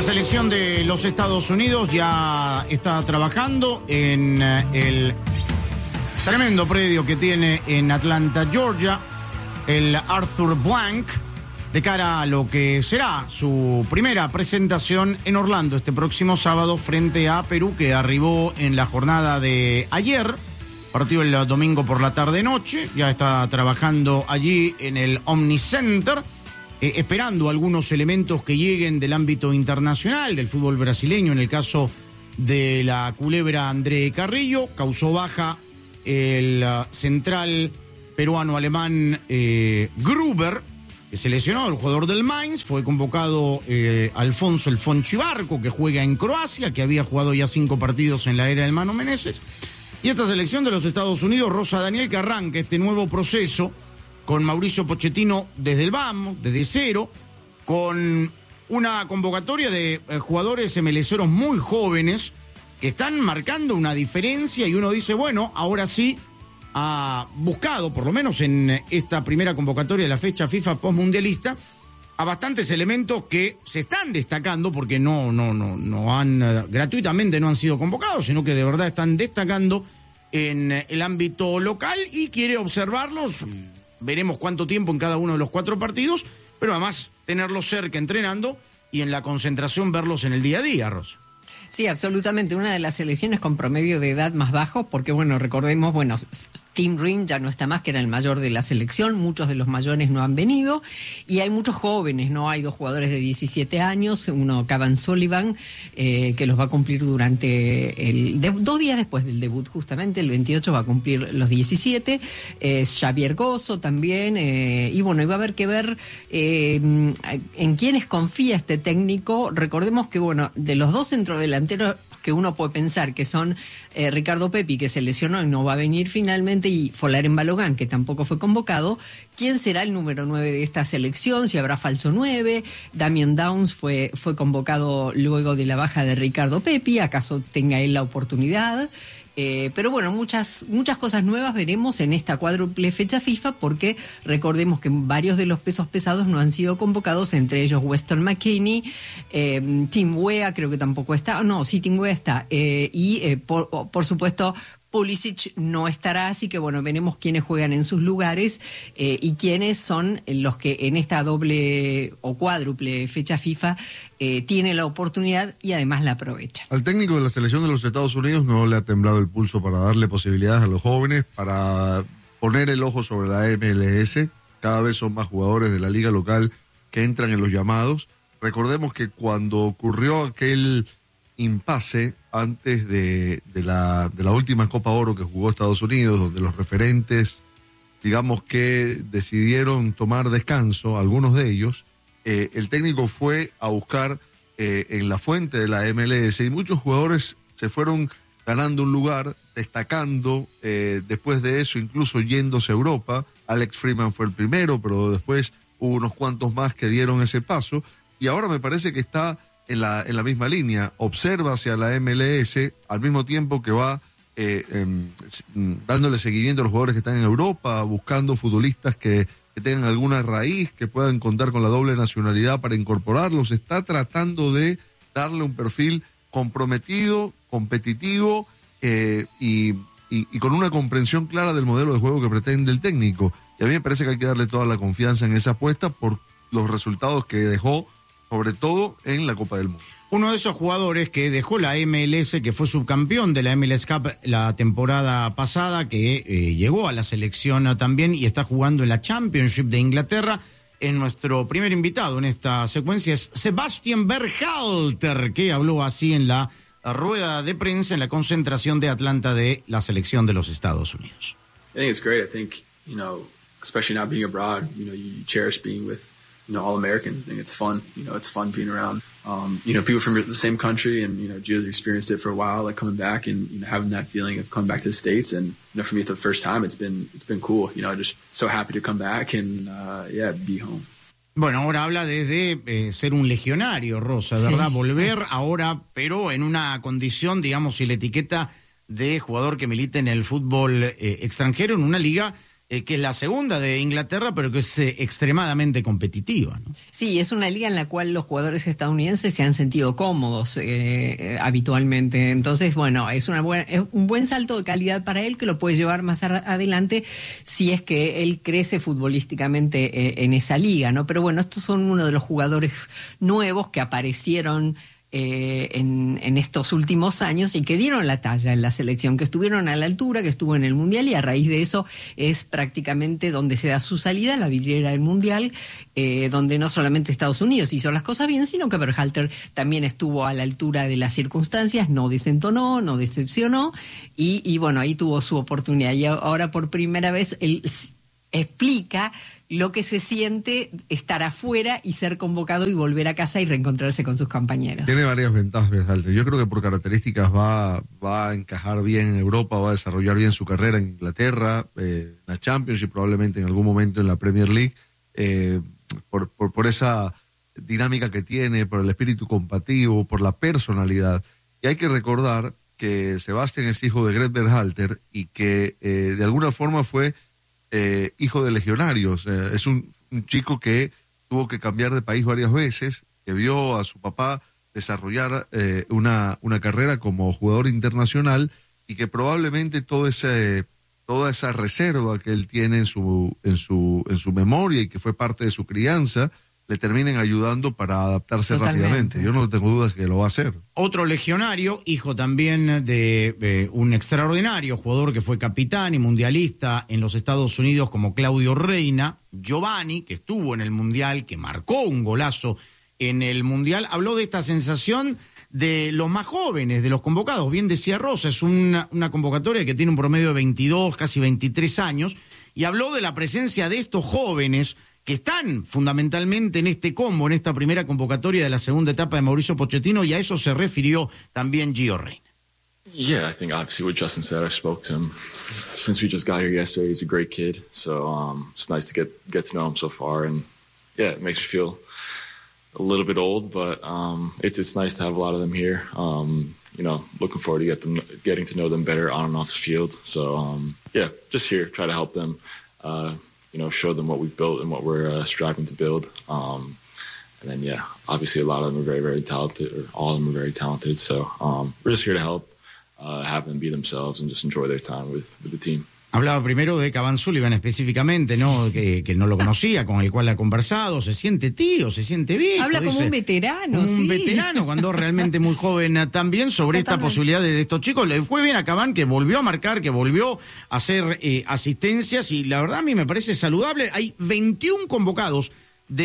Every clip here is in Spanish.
La selección de los Estados Unidos ya está trabajando en el tremendo predio que tiene en Atlanta, Georgia, el Arthur Blank, de cara a lo que será su primera presentación en Orlando este próximo sábado frente a Perú, que arribó en la jornada de ayer, partido el domingo por la tarde-noche. Ya está trabajando allí en el Omni Center, esperando algunos elementos que lleguen del ámbito internacional, del fútbol brasileño. En el caso de la culebra André Carrillo, causó baja el central peruano-alemán Gruber, que se lesionó, el jugador del Mainz. Fue convocado Alfonso El Fonchi Barco, que juega en Croacia, que había jugado ya 5 partidos en la era del Mano Menezes. Y esta selección de los Estados Unidos, Rosa Daniel, que arranca este nuevo proceso con Mauricio Pochettino desde el vamos, desde cero, con una convocatoria de jugadores MLCeros muy jóvenes que están marcando una diferencia, y uno dice, bueno, ahora sí ha buscado, por lo menos en esta primera convocatoria de la fecha FIFA postmundialista, a bastantes elementos que se están destacando, porque no han gratuitamente no han sido convocados, sino que de verdad están destacando en el ámbito local, y quiere observarlos. Veremos cuánto tiempo en cada uno de los 4 partidos, pero además tenerlos cerca entrenando y en la concentración verlos en el día a día, Rosa. Sí, absolutamente. Una de las selecciones con promedio de edad más bajo, porque bueno, recordemos, Tim Ring ya no está más, que era el mayor de la selección. Muchos de los mayores no han venido, y hay muchos jóvenes, ¿no? Hay 2 jugadores de 17 años, uno Cavan Sullivan, que los va a cumplir durante 2 días después del debut, justamente, el 28 va a cumplir los 17, Xavier Gozo también, y bueno, iba a haber que ver en quiénes confía este técnico. Recordemos que, bueno, de los 2 centrodelanteros que uno puede pensar que son Ricardo Pepi, que se lesionó y no va a venir finalmente, y Folaren Balogan, que tampoco fue convocado, ¿quién será el número 9 de esta selección? Si habrá falso 9. Damian Downs fue convocado luego de la baja de Ricardo Pepi, ¿acaso tenga él la oportunidad? Pero bueno, muchas cosas nuevas veremos en esta cuádruple fecha FIFA, porque recordemos que varios de los pesos pesados no han sido convocados, entre ellos Weston McKennie, Tim Weah creo que tampoco está, Tim Weah está, y por supuesto Pulisic no estará, así que bueno, veremos quiénes juegan en sus lugares y quiénes son los que en esta doble o cuádruple fecha FIFA tienen la oportunidad y además la aprovechan. Al técnico de la selección de los Estados Unidos no le ha temblado el pulso para darle posibilidades a los jóvenes, para poner el ojo sobre la MLS. Cada vez son más jugadores de la liga local que entran en los llamados. Recordemos que cuando ocurrió aquel impasse antes de la última Copa Oro que jugó Estados Unidos, donde los referentes, digamos que decidieron tomar descanso, algunos de ellos, el técnico fue a buscar en la fuente de la MLS, y muchos jugadores se fueron ganando un lugar, destacando, después de eso incluso yéndose a Europa. Alex Freeman fue el primero, pero después hubo unos cuantos más que dieron ese paso, y ahora me parece que está en la misma línea, observa hacia la MLS al mismo tiempo que va dándole seguimiento a los jugadores que están en Europa, buscando futbolistas que tengan alguna raíz, que puedan contar con la doble nacionalidad para incorporarlos. Está tratando de darle un perfil comprometido, competitivo y con una comprensión clara del modelo de juego que pretende el técnico. Y a mí me parece que hay que darle toda la confianza en esa apuesta por los resultados que dejó, sobre todo en la Copa del Mundo. Uno de esos jugadores que dejó la MLS, que fue subcampeón de la MLS Cup la temporada pasada, que llegó a la selección también y está jugando en la Championship de Inglaterra, es nuestro primer invitado en esta secuencia, es Sebastian Berhalter, que habló así en la rueda de prensa en la concentración de Atlanta de la selección de los Estados Unidos. I think it's great. I think, especially now being abroad, you cherish being with All-American. I think it's fun. It's fun being around, people from the same country, and, Gio's experienced it for a while, like coming back and, having that feeling of coming back to the States. And, for me, the first time, it's been cool. Just so happy to come back and, be home. Bueno, ahora habla desde ser un legionario, Rosa, ¿verdad? Sí. Volver ahora, pero en una condición, digamos, y la etiqueta de jugador que milita en el fútbol extranjero, en una liga que es la segunda de Inglaterra, pero que es extremadamente competitiva, ¿no? Sí, es una liga en la cual los jugadores estadounidenses se han sentido cómodos habitualmente. Entonces, bueno, es un buen salto de calidad para él que lo puede llevar más adelante si es que él crece futbolísticamente en esa liga, ¿no? Pero bueno, estos son uno de los jugadores nuevos que aparecieron en estos últimos años y que dieron la talla en la selección, que estuvieron a la altura, que estuvo en el Mundial, y a raíz de eso es prácticamente donde se da su salida, la vidriera del Mundial, donde no solamente Estados Unidos hizo las cosas bien, sino que Berhalter también estuvo a la altura de las circunstancias, no desentonó, no decepcionó, y bueno, ahí tuvo su oportunidad. Y ahora por primera vez él explica lo que se siente estar afuera y ser convocado y volver a casa y reencontrarse con sus compañeros. Tiene varias ventajas Berhalter. Yo creo que por características va a encajar bien en Europa, va a desarrollar bien su carrera en Inglaterra, en la Champions y probablemente en algún momento en la Premier League, por esa dinámica que tiene, por el espíritu combativo, por la personalidad. Y hay que recordar que Sebastian es hijo de Gerd Berhalter y que de alguna forma fue hijo de legionarios. Es un chico que tuvo que cambiar de país varias veces, que vio a su papá desarrollar una carrera como jugador internacional y que probablemente toda esa reserva que él tiene en su memoria y que fue parte de su crianza le terminen ayudando para adaptarse rápidamente. Yo no tengo dudas que lo va a hacer. Otro legionario, hijo también de un extraordinario jugador que fue capitán y mundialista en los Estados Unidos como Claudio Reina, Giovanni, que estuvo en el Mundial, que marcó un golazo en el Mundial, habló de esta sensación de los más jóvenes, de los convocados. Bien decía Rosa, es una convocatoria que tiene un promedio de 22, casi 23 años, y habló de la presencia de estos jóvenes que están fundamentalmente en este combo, en esta primera convocatoria de la segunda etapa de Mauricio Pochettino, y a eso se refirió también Gio Reyna. Yeah, I think obviously what Justin said, I spoke to him since we just got here yesterday. He's a great kid, so it's nice to get to know him so far, and yeah, it makes me feel a little bit old, but it's nice to have a lot of them here. You know, looking forward to getting to know them better on and off the field. So yeah, just here, try to help them. You know, show them what we've built and what we're striving to build. And then, yeah, obviously a lot of them are very, very talented, or all of them are very talented. So we're just here to help, have them be themselves and just enjoy their time with the team. Hablaba primero de Cavan Sullivan específicamente, ¿no? Que no lo conocía, con el cual ha conversado, se siente tío, se siente viejo. Habla como un veterano, un veterano, cuando realmente muy joven también, sobre esta posibilidad de estos chicos. Le fue bien a Cavan, que volvió a marcar, que volvió a hacer asistencias, y la verdad a mí me parece saludable. Hay 21 convocados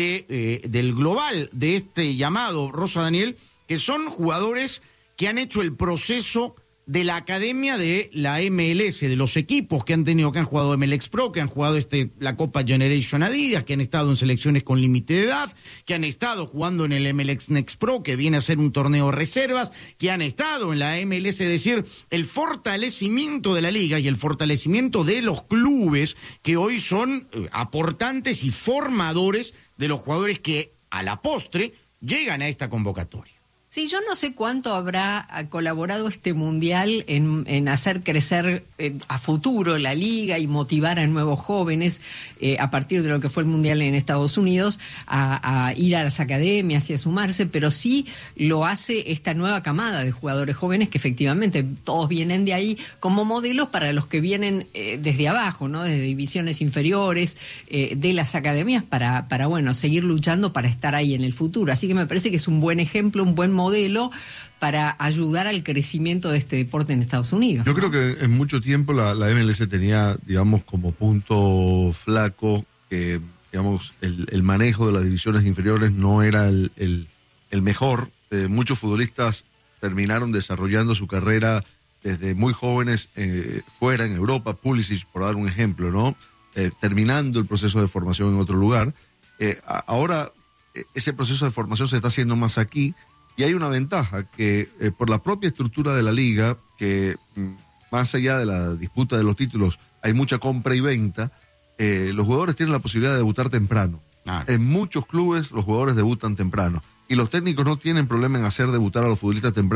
del global de este llamado, Rosa Daniel, que son jugadores que han hecho el proceso de la academia de la MLS, de los equipos que han jugado MLX Pro, que han jugado la Copa Generation Adidas, que han estado en selecciones con límite de edad, que han estado jugando en el MLX Next Pro, que viene a ser un torneo de reservas, que han estado en la MLS, es decir, el fortalecimiento de la liga y el fortalecimiento de los clubes que hoy son aportantes y formadores de los jugadores que a la postre llegan a esta convocatoria. Sí, yo no sé cuánto habrá colaborado este Mundial en hacer crecer a futuro la liga y motivar a nuevos jóvenes a partir de lo que fue el Mundial en Estados Unidos a ir a las academias y a sumarse, pero sí lo hace esta nueva camada de jugadores jóvenes que efectivamente todos vienen de ahí como modelos para los que vienen desde abajo, ¿no? Desde divisiones inferiores, de las academias para bueno, seguir luchando para estar ahí en el futuro. Así que me parece que es un buen ejemplo, un buen modelo para ayudar al crecimiento de este deporte en Estados Unidos. Yo creo que en mucho tiempo la MLS tenía, digamos, como punto flaco que, digamos, el manejo de las divisiones inferiores no era el mejor. Muchos futbolistas terminaron desarrollando su carrera desde muy jóvenes fuera, en Europa. Pulisic, por dar un ejemplo, ¿no? Terminando el proceso de formación en otro lugar. Ahora ese proceso de formación se está haciendo más aquí. Y hay una ventaja, que por la propia estructura de la liga, que más allá de la disputa de los títulos, hay mucha compra y venta, los jugadores tienen la posibilidad de debutar temprano. En muchos clubes los jugadores debutan temprano. Y los técnicos no tienen problema en hacer debutar a los futbolistas temprano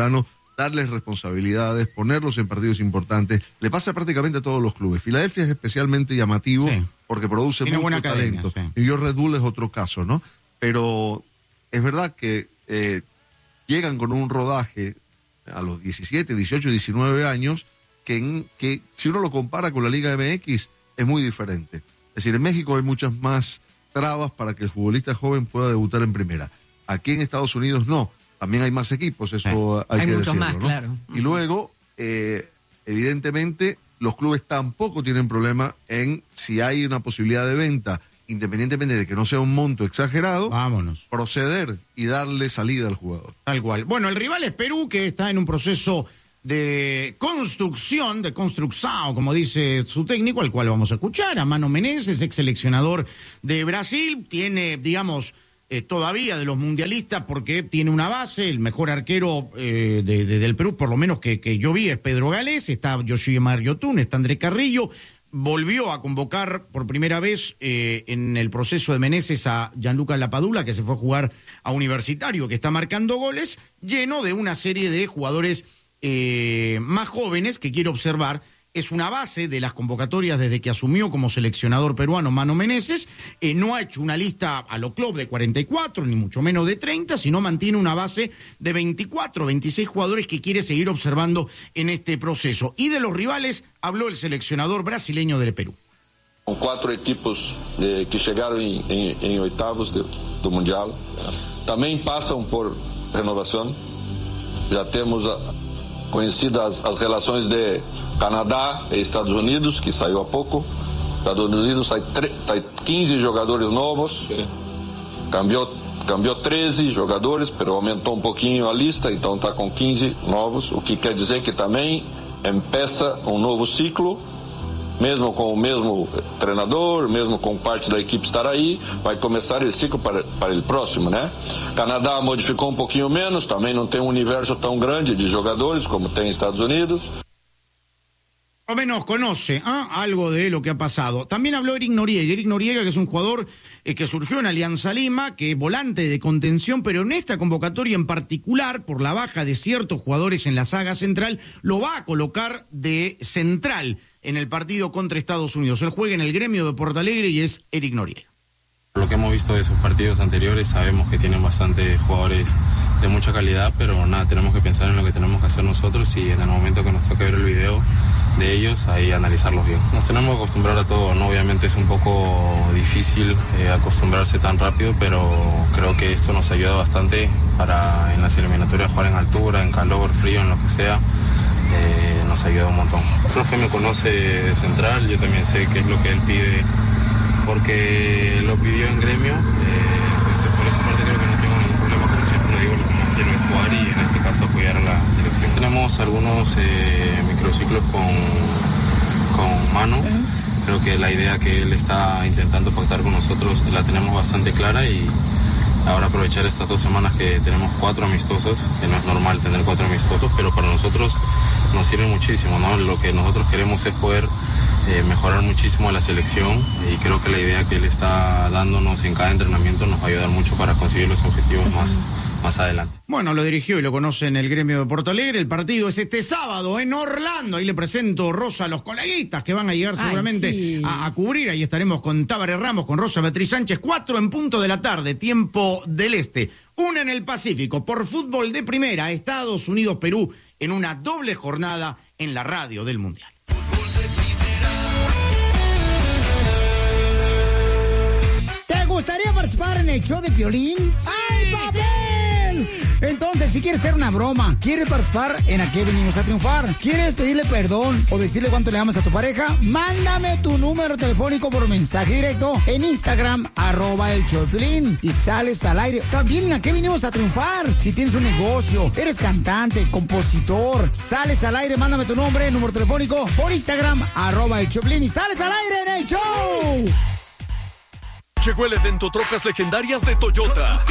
darles responsabilidades, ponerlos en partidos importantes. Le pasa prácticamente a todos los clubes. Filadelfia es especialmente llamativo porque produce tiene mucho buena talento. cadena, Y yo Red Bull es otro caso, ¿no? Pero es verdad que llegan con un rodaje a los 17, 18, 19 años que si uno lo compara con la Liga MX es muy diferente. Es decir, en México hay muchas más trabas para que el futbolista joven pueda debutar en primera. Aquí en Estados Unidos no. También hay más equipos, eso hay que muchos decirlo, más, ¿no? claro. Y luego, evidentemente, los clubes tampoco tienen problema en si hay una posibilidad de venta, independientemente de que no sea un monto exagerado, vámonos, proceder y darle salida al jugador. Tal cual. Bueno, el rival es Perú, que está en un proceso de construcción, de construxao, como dice su técnico, al cual vamos a escuchar, a Mano Menezes, ex seleccionador de Brasil, tiene, digamos, todavía de los mundialistas, porque tiene una base, el mejor arquero del Perú, por lo menos que yo vi, es Pedro Galés, está Yoshimar Yotun, está André Carrillo, volvió a convocar por primera vez en el proceso de Menezes a Gianluca Lapadula, que se fue a jugar a Universitario, que está marcando goles, lleno de una serie de jugadores más jóvenes que quiero observar. Es una base de las convocatorias desde que asumió como seleccionador peruano Mano Menezes. No ha hecho una lista a lo club de 44, ni mucho menos de 30, sino mantiene una base de 24, 26 jugadores que quiere seguir observando en este proceso. Y de los rivales habló el seleccionador brasileño del Perú. Con 4 equipos que chegaram em oitavos do Mundial. Também passam por renovação. Já temos conhecidas as relações de Canadá e Estados Unidos, que saiu há pouco. Estados Unidos sai 15 jogadores novos. Cambiou 13 jogadores, pero aumentou um pouquinho a lista, então está com 15 novos, o que quer dizer que também empeça um novo ciclo, mesmo com o mesmo treinador, mesmo com parte da equipe estar aí, vai começar esse ciclo para o próximo, né? Canadá modificou um pouquinho menos, também não tem um universo tão grande de jogadores como tem Estados Unidos. O menos conoce algo de lo que ha pasado. También habló Eric Noriega, que es un jugador que surgió en Alianza Lima, que es volante de contención, pero en esta convocatoria en particular, por la baja de ciertos jugadores en la saga central, lo va a colocar de central en el partido contra Estados Unidos. Él juega en el Gremio de Porto Alegre y es Eric Noriega. Lo que hemos visto de sus partidos anteriores, sabemos que tienen bastantes jugadores de mucha calidad, pero nada, tenemos que pensar en lo que tenemos que hacer nosotros y en el momento que nos toque ver el video de ellos, ahí analizarlos bien. Nos tenemos que acostumbrar a todo, ¿no? Obviamente es un poco difícil acostumbrarse tan rápido, pero creo que esto nos ayuda bastante para en las eliminatorias jugar en altura, en calor, frío, en lo que sea. Nos ayuda un montón. El profe me conoce de central, yo también sé qué es lo que él pide, porque lo pidió en Gremio, entonces por esa parte creo que no tengo ningún problema, como siempre lo digo, lo que más quiero es jugar y en este caso apoyar a la selección. Tenemos algunos microciclos con Manu, creo que la idea que él está intentando pactar con nosotros la tenemos bastante clara y ahora aprovechar estas 2 semanas que tenemos 4 amistosos, que no es normal tener 4 amistosos, pero para nosotros nos sirve muchísimo, ¿no? Lo que nosotros queremos es poder mejorar muchísimo la selección y creo que la idea que él está dándonos en cada entrenamiento nos va a ayudar mucho para conseguir los objetivos más adelante. Bueno, lo dirigió y lo conoce en el Gremio de Porto Alegre. El partido es este sábado en Orlando. Ahí le presento, Rosa, a los coleguitas que van a llegar seguramente a cubrir. Ahí estaremos con Tábara Ramos, con Rosa Beatriz Sánchez. 4:00 p.m, tiempo del este. 1 en el Pacífico. Por fútbol de primera, Estados Unidos, Perú, en una doble jornada en la radio del Mundial. ¿Te gustaría participar en el show de Piolín? ¡Ay, papel! Entonces, si quieres hacer una broma, quieres participar en ¿A qué venimos a triunfar? ¿Quieres pedirle perdón o decirle cuánto le amas a tu pareja? Mándame tu número telefónico por mensaje directo en Instagram, @elshowdepiolín, y sales al aire. También en ¿A qué venimos a triunfar? Si tienes un negocio, eres cantante, compositor, sales al aire, mándame tu nombre, número telefónico por Instagram, @elshowdepiolín, y sales al aire en el show. Llegó el evento Trocas Legendarias de Toyota.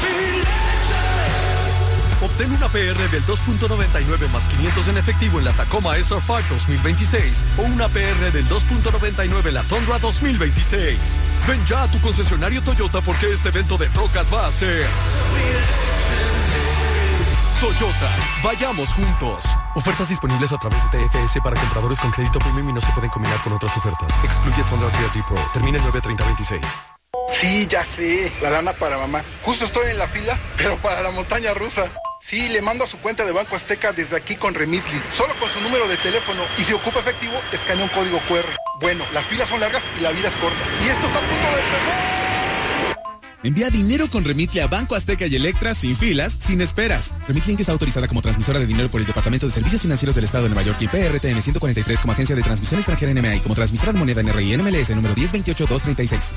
Obtén una PR del 2.99 más 500 en efectivo en la Tacoma SR5 2026 o una PR del 2.99 en la Tundra 2026. Ven ya a tu concesionario Toyota porque este evento de trocas va a ser Toyota. Toyota. Vayamos juntos. Ofertas disponibles a través de TFS para compradores con crédito premium y no se pueden combinar con otras ofertas. Excluye Tundra TRD Pro. Termina el 9/30/26. Sí, ya sé. La lana para mamá. Justo estoy en la fila, pero para la montaña rusa. Sí, le mando a su cuenta de Banco Azteca desde aquí con Remitly. Solo con su número de teléfono. Y si ocupa efectivo, escanea un código QR. Bueno, las filas son largas y la vida es corta. Y esto está a punto de empezar. Envía dinero con Remitly a Banco Azteca y Electra sin filas, sin esperas. Remitly Inc. está autorizada como transmisora de dinero por el Departamento de Servicios Financieros del Estado de Nueva York y PRTN 143 como agencia de transmisión extranjera NMA y como transmisora de moneda NRI NMLS número 1028236.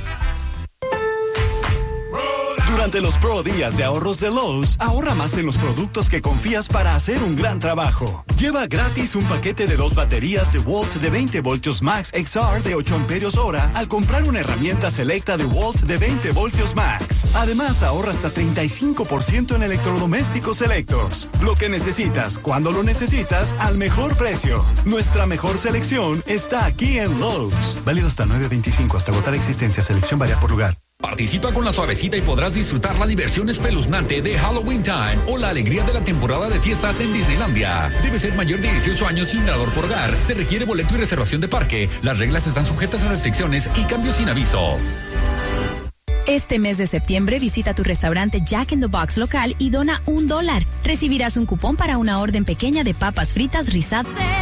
Durante los Pro Días de Ahorros de Lowe's, ahorra más en los productos que confías para hacer un gran trabajo. Lleva gratis un paquete de 2 baterías DeWalt de 20 voltios Max XR de 8 amperios hora al comprar una herramienta selecta DeWalt de 20 voltios Max. Además, ahorra hasta 35% en electrodomésticos selectos. Lo que necesitas, cuando lo necesitas, al mejor precio. Nuestra mejor selección está aquí en Lowe's. Válido hasta 9/25, hasta agotar existencia. Selección varía por lugar. Participa con la suavecita y podrás disfrutar la diversión espeluznante de Halloween Time o la alegría de la temporada de fiestas en Disneylandia. Debe ser mayor de 18 años sin dador por hogar. Se requiere boleto y reservación de parque. Las reglas están sujetas a restricciones y cambios sin aviso. Este mes de septiembre visita tu restaurante Jack in the Box local y dona $1. Recibirás un cupón para una orden pequeña de papas fritas rizadas.